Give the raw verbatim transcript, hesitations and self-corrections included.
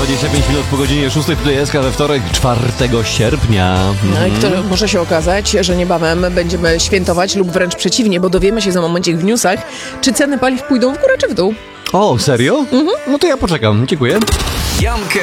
dwadzieścia pięć minut po godzinie szóstej, tutaj jest we wtorek, czwartego sierpnia. No i to może się okazać, że niebawem będziemy świętować lub wręcz przeciwnie, bo dowiemy się za momencik w newsach, czy ceny paliw pójdą w górę czy w dół. O, serio? Mhm. No to ja poczekam, dziękuję. Jankę